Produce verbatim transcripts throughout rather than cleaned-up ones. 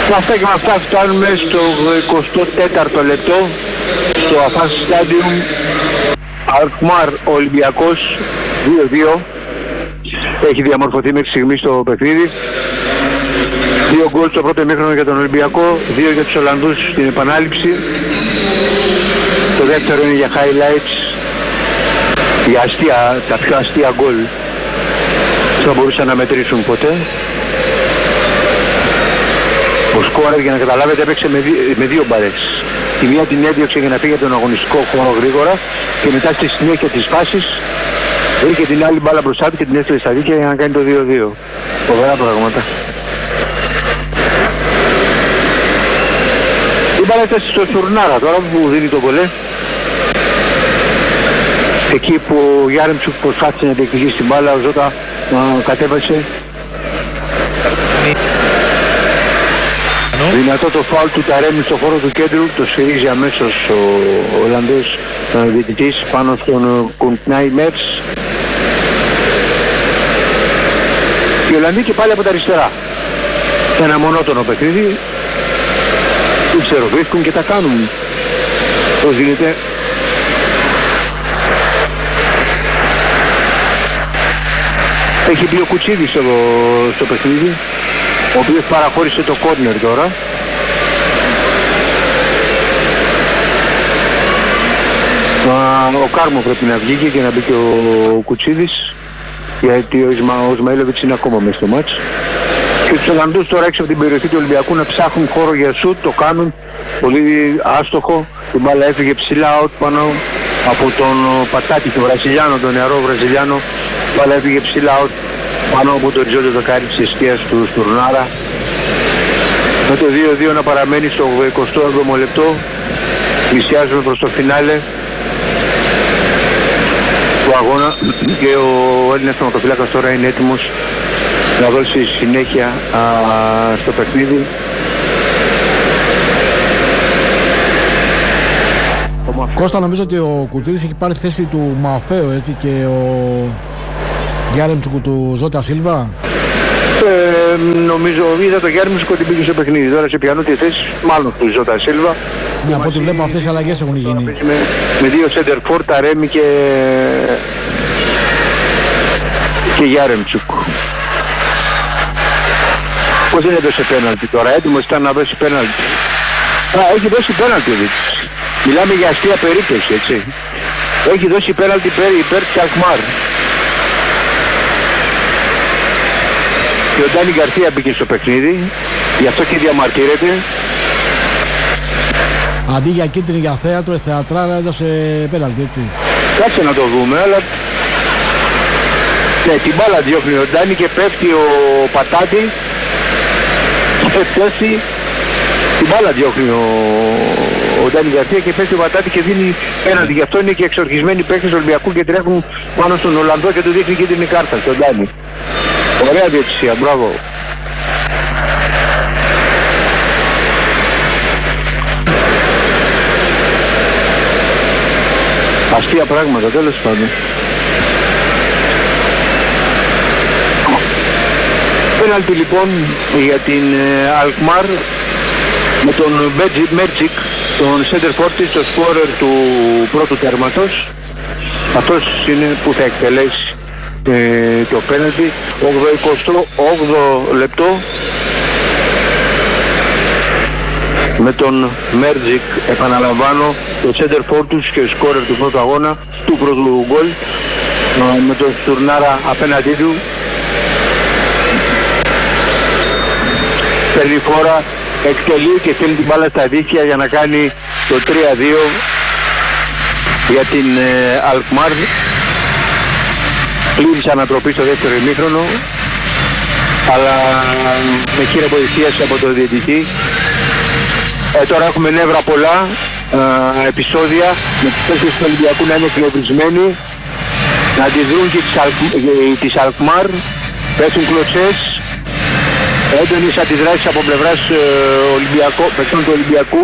Με αυτά και με αυτά φτάνουμε στο εικοστό τέταρτο λεπτό στο Αφάς Stadium. Αλκμάρ Ολυμπιακός δύο δύο. Έχει διαμορφωθεί μέχρι στιγμής το παιχνίδι. Δύο γκολ στο πρώτο ημίχρονο για τον Ολυμπιακό, δύο για τους Ολλανδούς στην επανάληψη. Το δεύτερο είναι για highlights, για αστεία, τα πιο αστεία γκολ θα μπορούσαν να μετρήσουν ποτέ. Ο σκόρερ, για να καταλάβετε, έπαιξε με, δύ, με δύο μπαρές. Τη μία την έδιωξε για να φύγει από τον αγωνιστικό χώρο γρήγορα και μετά στη συνέχεια της φάσης βρήκε την άλλη μπάλα μπροστά του και την έστειλε στα δίκαια για να κάνει το δύο δύο. Φοβερά πράγματα. Η μπάλα έφτασε στο Στουρνάρα τώρα που δίνει το βολέ. Εκεί που ο Γιάρεμτσουκ προσπάθησε να διεκδικήσει την μπάλα, ο Ζώτα uh, κατέβασε. Δυνατό το φάουλ του Ταρέμι στο χώρο του κέντρου, το σφυρίζει αμέσως ο Ολλανδός διαιτητής πάνω στον Κουντνάι Μεύς. Οι Ολλανδοί και πάλι από τα αριστερά. Ένα μονότονο παιχνίδι. Δεν ξέρω, βρίσκουν και τα κάνουν. Πώς γίνεται. Έχει μπει ο Κουτσίδης στο, στο παιχνίδι, ο οποίος παραχώρησε το κόρνερ τώρα. Ο Κάρμο πρέπει να βγήκε και να μπει και ο Κουτσίδης, γιατί ο, Ισμα, ο Ισμαήλοβιτς είναι ακόμα μέσα στο μάτς. Και τους Ολλανδούς τώρα έξω από την περιοχή του Ολυμπιακού να ψάχνουν χώρο για σουτ, το κάνουν πολύ άστοχο. Η μπάλα έφυγε ψηλά out πάνω από τον Πατάτη, τον Βραζιλιάνο, τον νεαρό Βραζιλιάνο. Η μπάλα έφυγε ψηλά out πάνω από το οριζόντιο δοκάρι της εστίας του Στουρνάρα. Με το δύο δύο να παραμένει στο εικοστό έβδομο λεπτό. Πλησιάζουμε προς το φινάλε του αγώνα και ο Έλληνας τερματοφύλακας τώρα είναι έτοιμος να δώσει συνέχεια α, στο παιχνίδι. Κώστα, νομίζω ότι ο Κουτσίδης έχει πάρει θέση του Μαφέο, έτσι, και ο Γιάρεμτσουκ του Ζώτα Σίλβα. Ε, νομίζω είδα το Γιάρεμτσουκ ότι πήγε στο παιχνίδι, τώρα σε πιανού τη θέση μάλλον του Ζώτα Σίλβα. Ναι, από ό,τι βλέπω αυτές οι αλλαγές έχουν γίνει. Με, με δύο center for, Ταρέμι και, και Γιάρεμτσουκ. Πώς δεν έδωσε πέναλτι τώρα, έτοιμος ήταν να δώσει πέναλτι. Α, έχει δώσει πέναλτι ο Δίτης. Μιλάμε για αστεία περίπτωση, έτσι. Έχει δώσει πέναλτι υπέρ, υπέρ της Αλκμάρ. Και ο Ντάνι Γκαρθία μπήκε στο παιχνίδι, γι' αυτό και διαμαρτύρεται. Αντί για κίτρινη για θέατρο, η θεατράρα έδωσε πέναλτι, έτσι. Κάτσε να το δούμε, αλλά... Ναι, την μπάλα διώχνει ο Ντάνι και πέφτει ο Πατάτη και πέφτει... Την μπάλα διώχνει ο, ο Ντάνι Γκαρθία και πέφτει ο Πατάτη και δίνει πέναλτι. Γι' αυτό είναι και εξορχισμένοι παίκτες του Ολυμπιακού και τρέχουν πάνω στον Ολλανδό και του δείχνει κίτρινη κάρτα στον Ντάνι. Ωραία διαιτησία, μπράβο. Αστεία πράγματα, τέλος πάντων. Πέναλτι λοιπόν για την Αλκμάρ με τον Μέρτζικ, τον center for της, το σκόρερ του πρώτου τέρματος. Αυτός είναι που θα εκτελέσει ε, το πέναλτι. ογδοηκοστό όγδοο λεπτό με τον Μέρτζικ, επαναλαμβάνω, το center for τους και σκόρερ του πρώτου αγώνα, του πρώτου γκολ, με τον Στουρνάρα απέναντί του. Παίρνει φόρα, εκτελεί και στέλνει την μπάλα στα δίχτυα για να κάνει το τρία δύο για την ε, Αλκμάρ. Πλήρης ανατροπή στο δεύτερο ημίχρονο, αλλά με χείρα βοηθείας από το διαιτητή. Ε, τώρα έχουμε νεύρα πολλά, ε, επεισόδια, με τους παίκτες του Ολυμπιακού να είναι εκνευρισμένοι, να αντιδρούν και τις, Αλκ, ε, τις Αλκμάρ, πέφτουν κλωτσές, έντονες αντιδράσεις από πλευράς ε, παίκτων του Ολυμπιακού.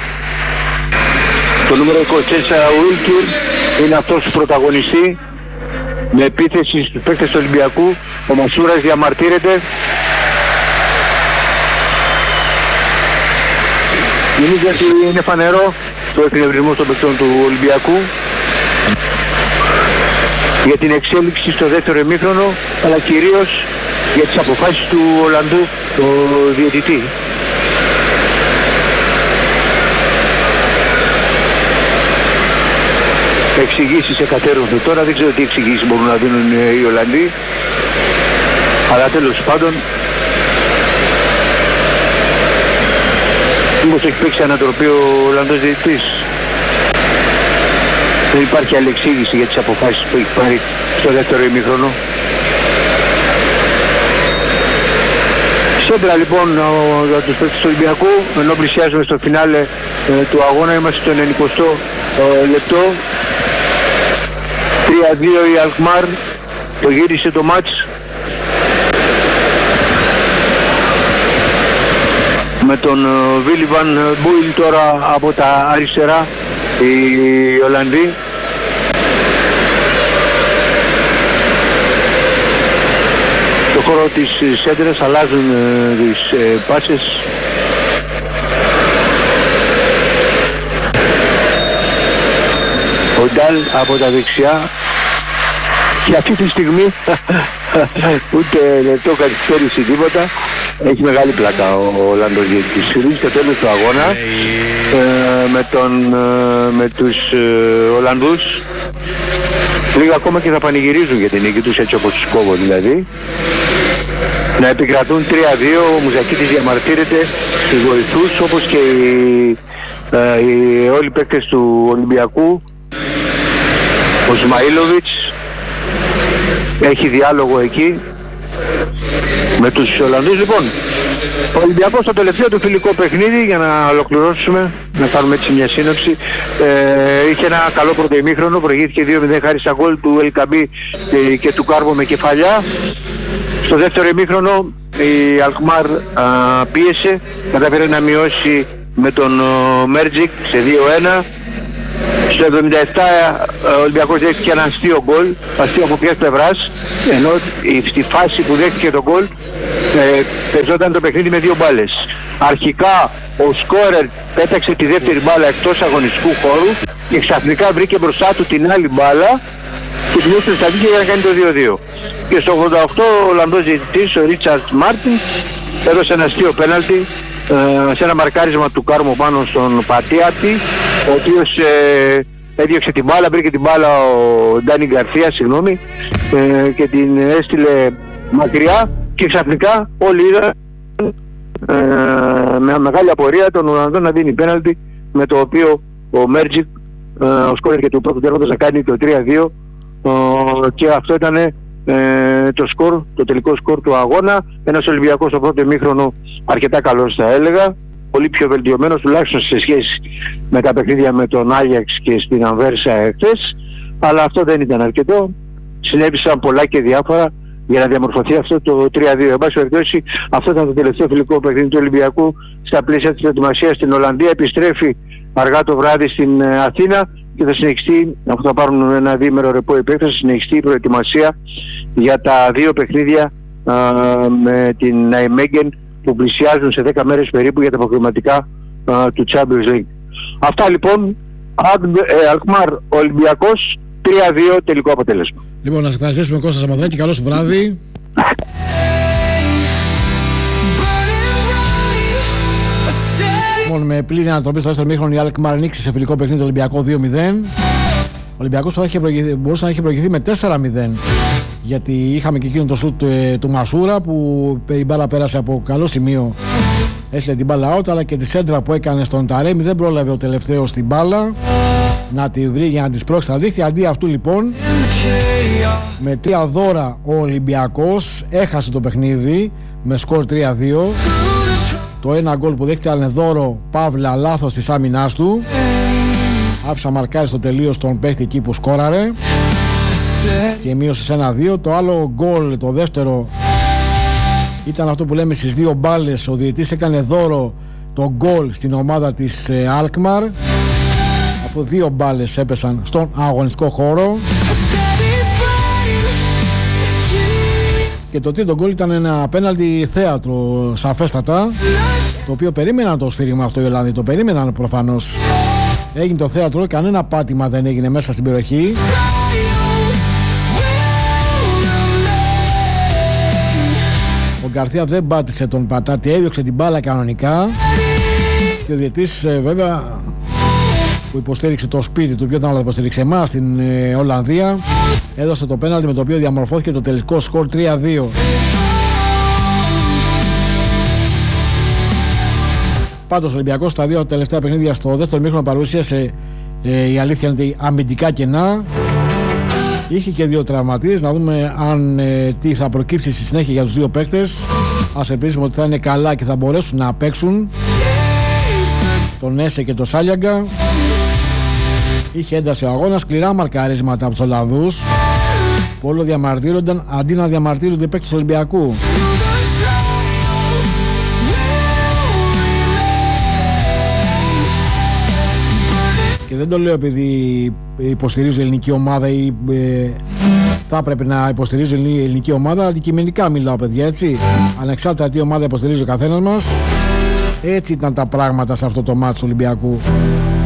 Το νούμερο είκοσι τέσσερα Ουλκυρ είναι αυτός που πρωταγωνιστεί με επίθεση στους παίκτες του Ολυμπιακού. Ο Μασούρας διαμαρτύρεται. Νομίζω ότι είναι φανερό το εκνευρισμό των παικτών του Ολυμπιακού για την εξέλιξη στο δεύτερο ημίχρονο, αλλά κυρίως για τις αποφάσεις του Ολλανδού, το διαιτητή. Εξηγήσεις εκατέρωθαι τώρα, δεν ξέρω τι εξηγήσεις μπορούν να δίνουν οι Ολλανδοί, αλλά τέλος πάντων μήπως έχει παίξει ανατροπή ο Ολλανδός διαιτητής. Δεν υπάρχει άλλη εξήγηση για τις αποφάσεις που έχει πάρει στο δεύτερο ημίχρονο. Σέντρα λοιπόν για τους παίκτες του Ολυμπιακού, ενώ πλησιάζουμε στο φινάλε ε, του αγώνα, είμαστε στο ενενηκοστό ε, λεπτό. τρία δύο η Αλκμάρ, το γύρισε το μάτς. Με τον Βίλι Βαν Μπούιλ τώρα από τα αριστερά, οι Ολλανδοί. Στο χώρο της σέντρας αλλάζουν τις ε, πάσες. Ο Ντάλ από τα δεξιά. Και αυτή τη στιγμή ούτε λεπτό καθυστέρηση τίποτα. Έχει μεγάλη πλάκα ο Ολλανδός διαιτητής. Συρίζει στο τέλος του αγώνα ε, με, τον, ε, με τους ε, Ολλανδούς. Λίγα ακόμα και θα πανηγυρίζουν για την νίκη τους, έτσι όπως τους κόβω δηλαδή. Να επικρατούν τρία δύο, ο Μουζακίτης διαμαρτύρεται στους βοηθούς, όπως και οι, ε, οι όλοι οι παίκτες του Ολυμπιακού. Ο Σμαΐλοβιτς έχει διάλογο εκεί με τους Ολλανδούς. Λοιπόν, ο Ολυμπιακός στο τελευταίο του φιλικό παιχνίδι, για να ολοκληρώσουμε, να κάνουμε έτσι μια σύνοψη, ε, είχε ένα καλό πρώτο ημίχρονο, προηγήθηκε δύο μηδέν χάρη στα γκολ του Ελκαμπή και, και του Κάρβο με κεφαλιά. Στο δεύτερο ημίχρονο η Αλκμάρ α, πίεσε, καταφέρει να μειώσει με τον Μέρτζικ σε δύο ένα. Στο εβδομήντα επτά ο Ολυμπιακός δέχτηκε ένα αστείο γκολ, αστείο από ποιας πλευράς, ενώ στη φάση που δέχτηκε το γκολ ε, παίζονταν το παιχνίδι με δύο μπάλες. Αρχικά ο σκόρερ πέταξε τη δεύτερη μπάλα εκτός αγωνιστικού χώρου και ξαφνικά βρήκε μπροστά του την άλλη μπάλα και την έστειλε στα δίκαια για να κάνει το δύο δύο. Και στο ογδόντα οκτώ ο Ολλανδός διαιτητής, ο Ρίτσαρντ Μάρτιν, έδωσε ένα αστείο πέναλτι ε, σε ένα μαρκάρισμα του Κάρμο πάνω στον Πατιάτη, ο οποίος ε, έδιωξε την μπάλα, βρήκε την μπάλα ο Ντάνι Γκαρσία, συγγνώμη, ε, και την έστειλε μακριά και ξαφνικά όλοι είδαν ε, με μεγάλη απορία τον Ολλανδό να δίνει πέναλτι, με το οποίο ο Μέρτζικ, ε, ο σκόρερ και του πρώτου τέρματος, να κάνει το τρία δύο ε, και αυτό ήταν ε, το σκορ, το τελικό σκορ του αγώνα. Ένας Ολυμπιακός στο πρώτο ημίχρονο αρκετά καλός θα έλεγα, πολύ πιο βελτιωμένος τουλάχιστον σε σχέση με τα παιχνίδια με τον Άγιαξ και στην Ανβέρσα εχθές, αλλά αυτό δεν ήταν αρκετό. Συνέβησαν πολλά και διάφορα για να διαμορφωθεί αυτό το τρία δύο. Εν πάση περιπτώσει, αυτό ήταν το τελευταίο φιλικό παιχνίδι του Ολυμπιακού στα πλαίσια της προετοιμασίας στην Ολλανδία. Επιστρέφει αργά το βράδυ στην Αθήνα και θα συνεχιστεί, αφού θα πάρουν ένα διήμερο ρεπό υπέρ, θα συνεχιστεί η προετοιμασία για τα δύο παιχνίδια α, με την Ναϊμέγγεν που πλησιάζουν σε δέκα μέρες περίπου για τα προκριματικά του Champions League. Αυτά λοιπόν, Αλκμάρ Ολυμπιακός τρία δύο τελικό αποτέλεσμα. Λοιπόν, να σας ευχαριστήσουμε Κώστα Σαμαδράκη, καλό σου βράδυ. Λοιπόν, με πλήρη ανατροπή στο δεύτερο μήχρονο η Αλκμάρ νίκησε σε φιλικό παιχνίδι το Ολυμπιακό δύο μηδέν. Ο Ολυμπιακός θα είχε μπορούσε να είχε προηγηθεί με τέσσερα μηδέν, γιατί είχαμε και εκείνο το σουτ του, του Μασούρα που η μπάλα πέρασε από καλό σημείο, έστειλε την μπάλα out, αλλά και τη σέντρα που έκανε στον Ταρέμι δεν πρόλαβε ο τελευταίος την μπάλα να τη βρει για να τη σπρώξει στα δίχτυα. Αντί αυτού λοιπόν, με τρία δώρα ο Ολυμπιακός έχασε το παιχνίδι με σκορ τρία δύο. Το ένα γκολ που δέχτηκε ήταν δώρο, παύλα λάθος της άμυνάς του, άφησα μαρκάρει στο τελείω τον παίχτη εκεί που σκόραρε και μείωσε σε ένα δύο. Το άλλο γκολ, το δεύτερο, ήταν αυτό που λέμε στις δύο μπάλες. Ο διαιτής έκανε δώρο το γκολ στην ομάδα της Αλκμάρ. Από δύο μπάλες έπεσαν στον αγωνιστικό χώρο. Και Και το τρίτο γκολ ήταν ένα πέναλτι θέατρο σαφέστατα, το οποίο περίμεναν το σφύριγμα αυτό οι Ολλανδοί, το περίμεναν προφανώς. Έγινε το θέατρο, κανένα πάτημα δεν έγινε μέσα στην περιοχή. Ο Γκαρθία δεν πάτησε τον πατάτη, έδιωξε την μπάλα κανονικά. Και ο διαιτής βέβαια που υποστήριξε το σπίτι του, πιο θα υποστήριξε εμάς στην ε, Ολλανδία, έδωσε το πέναλτι με το οποίο διαμορφώθηκε το τελικό σκορ τρία δύο. Πάντως ο Ολυμπιακός στα δύο τελευταία παιχνίδια στο δεύτερο μήχρονο παρουσίασε, ε, η αλήθεια είναι αμυντικά κενά. Είχε και δύο τραυματίες, να δούμε αν ε, τι θα προκύψει στη συνέχεια για τους δύο παίκτες. Ας ελπίσουμε ότι θα είναι καλά και θα μπορέσουν να παίξουν, τον Έσε και τον Σάλιαγκα. Είχε ένταση ο αγώνας, σκληρά μαρκαρίσματα από τους Ολλανδούς που όλο διαμαρτύρονταν αντί να διαμαρτύρονται οι παίκτες του Ολυμπιακού. Και δεν το λέω επειδή υποστηρίζω η ελληνική ομάδα ή ε, θα έπρεπε να υποστηρίζω η ελληνική ομάδα, αντικειμενικά μιλάω παιδιά, έτσι. Ανεξάρτητα τι ομάδα υποστηρίζει ο καθένας μας, έτσι ήταν τα πράγματα σε αυτό το μάτσο του Ολυμπιακού.